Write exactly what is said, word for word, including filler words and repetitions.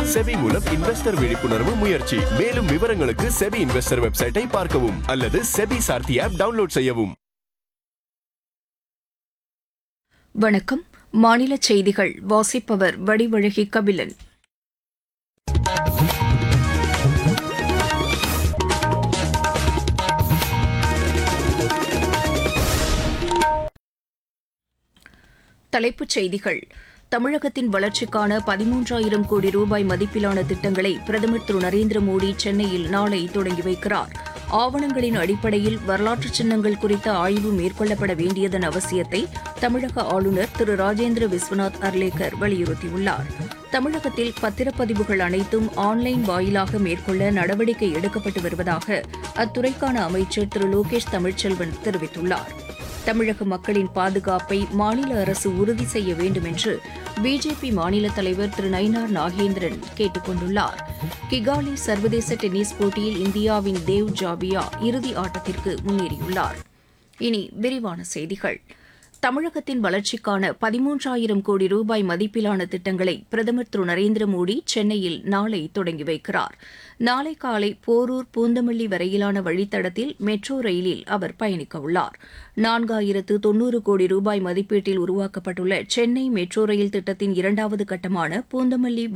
SEBI மூலம் investor விழிப்புணர்வு முயற்சி. மேலும் விவரங்களுக்கு செபி இன்வெஸ்டர் வெப்சைட்டை பார்க்கவும் அல்லது செபி சார்த்தி ஆப் டவுன்லோட் செய்யவும். வணக்கம். மாநில செய்திகள் வாசிப்பவர் வடிவழகி கபிலன். தலைப்புச் செய்திகள். தமிழகத்தின் வளர்ச்சிக்கான பதிமூன்றாயிரம் கோடி ரூபாய் மதிப்பிலான திட்டங்களை பிரதமர் திரு நரேந்திர மோடி சென்னையில் நாளை தொடங்கி வைக்கிறார். ஆவணங்களின் அடிப்படையில் வரலாற்று சின்னங்கள் குறித்த ஆய்வு மேற்கொள்ளப்பட வேண்டியதன் அவசியத்தை தமிழக ஆளுநர் திரு ராஜேந்திர விஸ்வநாத் அர்லேக்கர் வலியுறுத்தியுள்ளார். தமிழகத்தில் பத்திரப்பதிவுகள் அனைத்தும் ஆன்லைன் வாயிலாக மேற்கொள்ள நடவடிக்கை எடுக்கப்பட்டு வருவதாக அத்துறைக்கான அமைச்சர் திரு லோகேஷ் தமிழ்ச்செல்வன் தெரிவித்துள்ளார். தமிழக மக்களின் பாதுகாப்பை மாநில அரசு உறுதி செய்ய வேண்டும் என்று பிஜேபி மாநில தலைவர் திரு நயினார் நாகேந்திரன் கேட்டுக் கொண்டுள்ளார். கிகாலி சர்வதேச டென்னிஸ் போட்டியில் இந்தியாவின் தேவ் ஜாவியா இறுதி ஆட்டத்திற்கு முன்னேறியுள்ளார். இனி விரிவான செய்திகள். தமிழகத்தின் வளர்ச்சிக்கான பதிமூன்றாயிரம் கோடி ரூபாய் மதிப்பிலான திட்டங்களை பிரதமர் திரு நரேந்திர மோடி சென்னையில் நாளை தொடங்கி வைக்கிறார். நாளை காலை போரூர் பூந்தமல்லி வரையிலான வழித்தடத்தில் மெட்ரோ ரயிலில் அவர் பயணிக்க உள்ளார். நான்காயிரத்து தொன்னூறு கோடி ரூபாய் மதிப்பீட்டில் உருவாக்கப்பட்டுள்ள சென்னை மெட்ரோ ரயில் திட்டத்தின் இரண்டாவது கட்டமான பூந்தமல்லி